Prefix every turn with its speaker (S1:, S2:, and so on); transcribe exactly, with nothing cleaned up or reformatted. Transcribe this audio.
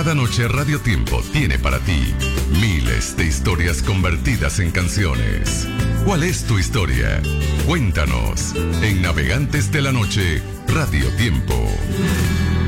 S1: Cada noche Radio Tiempo tiene para ti miles de historias convertidas en canciones. ¿Cuál es tu historia? Cuéntanos en Navegantes de la Noche, Radio Tiempo.